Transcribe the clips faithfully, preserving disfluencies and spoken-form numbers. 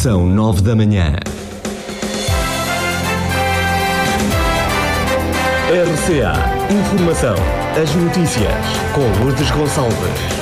São nove da manhã. R C A Informação. As notícias com Lourdes Gonçalves.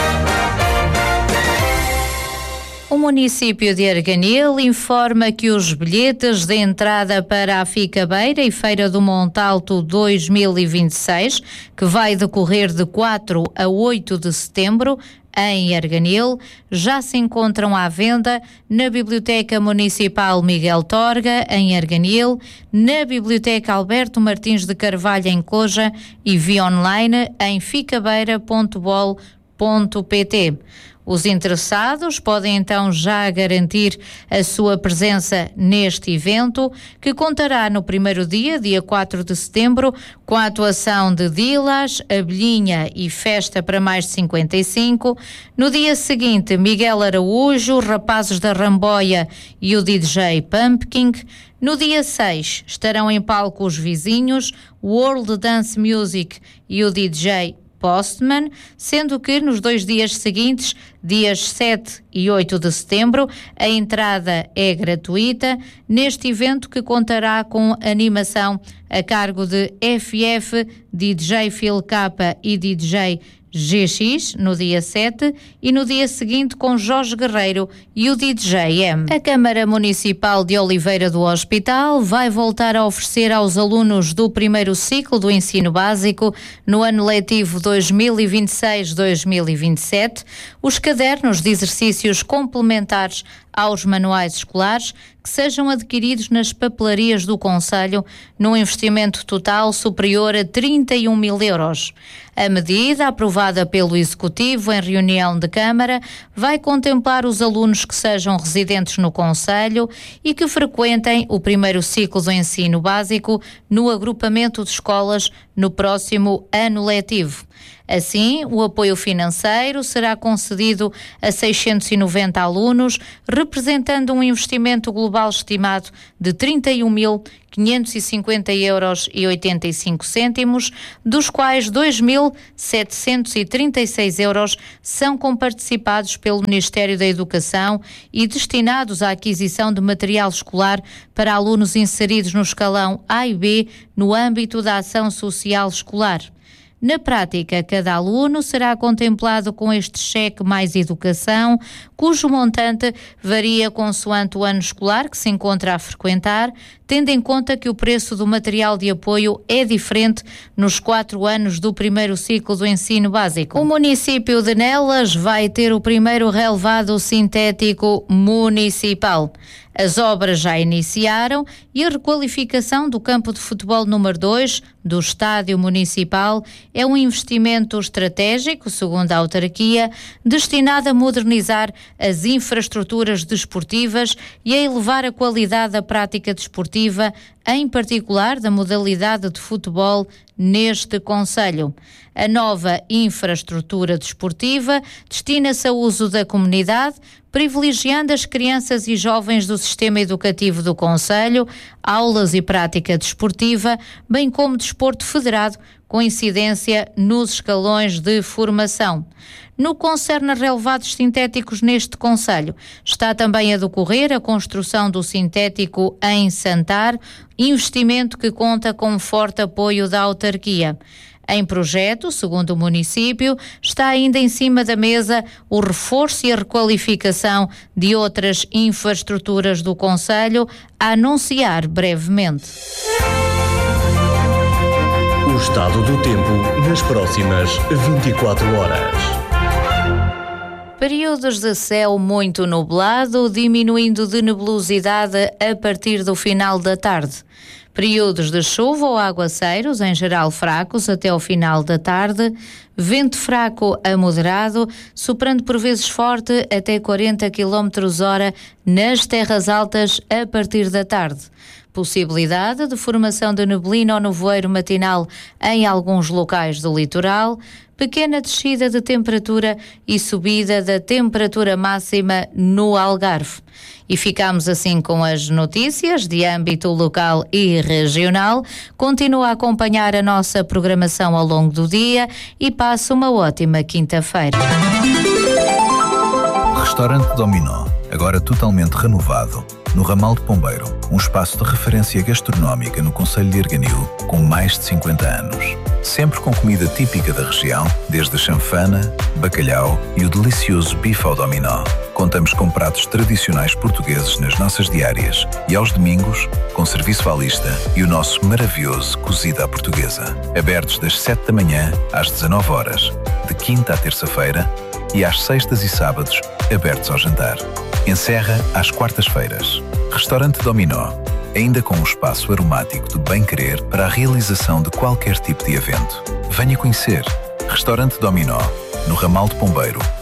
O município de Arganil informa que os bilhetes de entrada para a Ficabeira e Feira do Montalto dois mil e vinte e seis, que vai decorrer de quatro a oito de setembro, em Arganil, já se encontram à venda na Biblioteca Municipal Miguel Torga, em Arganil, na Biblioteca Alberto Martins de Carvalho, em Coja, e via online em ficabeira ponto bol ponto pt. Os interessados podem então já garantir a sua presença neste evento, que contará no primeiro dia, dia quatro de setembro, com a atuação de Dilas, Abelhinha e Festa para mais de cinquenta e cinco. No dia seguinte, Miguel Araújo, Rapazes da Ramboia e o D J Pumpkin. No dia seis, estarão em palco os Vizinhos, World Dance Music e o D J Postman, sendo que nos dois dias seguintes, dias sete e oito de setembro, a entrada é gratuita neste evento, que contará com animação a cargo de F F, D J Phil K e D J G X no dia sete, e no dia seguinte com Jorge Guerreiro e o D J M. A Câmara Municipal de Oliveira do Hospital vai voltar a oferecer aos alunos do primeiro ciclo do ensino básico, no ano letivo dois mil e vinte e seis dois mil e vinte e sete, os cadernos de exercícios complementares aos manuais escolares, que sejam adquiridos nas papelarias do concelho, num investimento total superior a trinta e um mil euros. A medida, aprovada pelo Executivo em reunião de Câmara, vai contemplar os alunos que sejam residentes no concelho e que frequentem o primeiro ciclo do ensino básico no agrupamento de escolas no próximo ano letivo. Assim, o apoio financeiro será concedido a seiscentos e noventa alunos, representando um investimento global estimado de trinta e um mil quinhentos e cinquenta euros e oitenta e cinco cêntimos, dos quais dois mil setecentos e trinta e seis euros são comparticipados pelo Ministério da Educação e destinados à aquisição de material escolar para alunos inseridos no escalão A e B no âmbito da ação social escolar. Na prática, cada aluno será contemplado com este cheque mais educação, cujo montante varia consoante o ano escolar que se encontra a frequentar, tendo em conta que o preço do material de apoio é diferente nos quatro anos do primeiro ciclo do ensino básico. O município de Nelas vai ter o primeiro relevado sintético municipal. As obras já iniciaram e a requalificação do campo de futebol número dois do Estádio Municipal é um investimento estratégico, segundo a autarquia, destinado a modernizar as infraestruturas desportivas e a elevar a qualidade da prática desportiva, em particular da modalidade de futebol neste concelho. A nova infraestrutura desportiva destina-se ao uso da comunidade, privilegiando as crianças e jovens do sistema educativo do concelho, aulas e prática desportiva, bem como desporto federado, com incidência nos escalões de formação. No que concerne a relevados sintéticos neste concelho, está também a decorrer a construção do sintético em Santar, investimento que conta com forte apoio da autarquia. Em projeto, segundo o município, está ainda em cima da mesa o reforço e a requalificação de outras infraestruturas do concelho, a anunciar brevemente. O estado do tempo nas próximas vinte e quatro horas. Períodos de céu muito nublado, diminuindo de nebulosidade a partir do final da tarde. Períodos de chuva ou aguaceiros, em geral fracos, até ao final da tarde. Vento fraco a moderado, soprando por vezes forte até quarenta quilómetros hora nas terras altas a partir da tarde. Possibilidade de formação de neblina ou nevoeiro matinal em alguns locais do litoral. Pequena descida de temperatura e subida da temperatura máxima no Algarve. E ficamos assim com as notícias de âmbito local e regional. Continua a acompanhar a nossa programação ao longo do dia e passa uma ótima quinta-feira. Restaurante Dominó, agora totalmente renovado, no Ramal de Pombeiro, um espaço de referência gastronómica no concelho de Arganil, com mais de cinquenta anos. Sempre com comida típica da região, desde a chanfana, bacalhau e o delicioso bife ao dominó. Contamos com pratos tradicionais portugueses nas nossas diárias e aos domingos, com serviço à lista e o nosso maravilhoso cozido à portuguesa. Abertos das sete da manhã às dezanove horas, de quinta à terça-feira, e às sextas e sábados, abertos ao jantar. Encerra às quartas-feiras. Restaurante Dominó, ainda com um espaço aromático de bem-querer para a realização de qualquer tipo de evento. Venha conhecer Restaurante Dominó, no Ramal de Pombeiro,